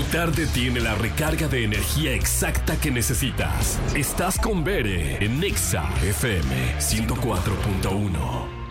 tarde tiene la recarga de energía exacta que necesitas. Estás con Bere en Nexa FM 104.1.